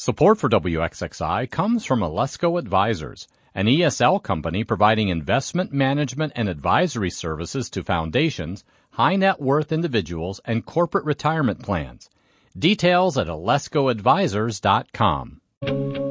Support for WXXI comes from Alesco Advisors, an ESL company providing investment management and advisory services to foundations, high net worth individuals, and corporate retirement plans. Details at alescoadvisors.com.